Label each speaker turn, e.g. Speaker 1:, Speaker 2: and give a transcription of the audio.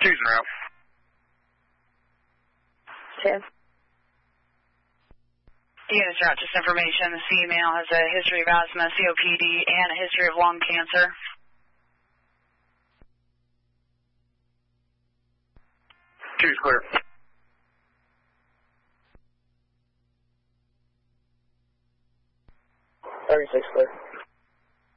Speaker 1: Two's in route.
Speaker 2: Two.
Speaker 3: Units route, just information. The female has a history of asthma, COPD, and a history of lung cancer.
Speaker 1: Two's clear.
Speaker 2: Six clear.